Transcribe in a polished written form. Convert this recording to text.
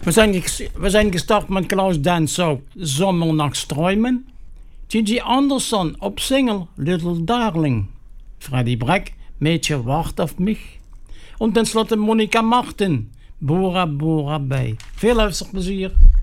We zijn gestart met Klaus Densau, Sommernachtsträumen. Gigi Anderson op single Little Darling. Freddy Breck, Mädchen wacht auf mich. En tenslotte Monica Martin, Bora Bora Bay. Veel luisterplezier.